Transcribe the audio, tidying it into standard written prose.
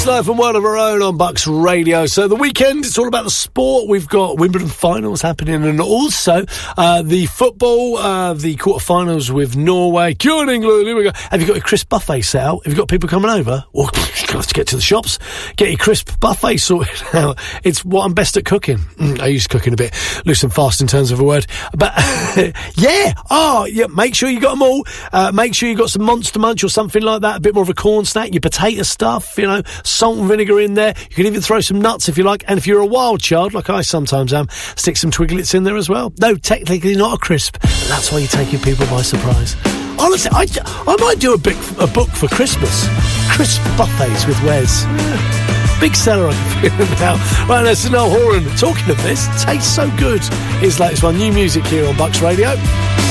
Life and World of Our Own on Bucks Radio. So the weekend, it's all about the sport. We've got Wimbledon finals happening, and also the football, the quarterfinals with Norway. Good England, here we go. Have you got your crisp buffet set out? Have you got people coming over? Well, you'll have to get to the shops, get your crisp buffet sorted out. It's what I'm best at cooking. I used cooking a bit loose and fast in terms of a word, but yeah. Make sure you got them all. Make sure you got some Monster Munch or something like that, a bit more of a corn snack, your potato stuff, you know, salt and vinegar in there. You can even throw some nuts if you like, and if you're a wild child like I sometimes am, stick some Twiglets in there as well. No, technically not a crisp, but that's why you're taking people by surprise. Honestly, I might do a book for Christmas. Crisp buffets with Wes. Yeah. Big seller, I can feel it now. Right, that's Noel Horan. Talking of this, tastes so good. His latest one, new music here on Bucks Radio.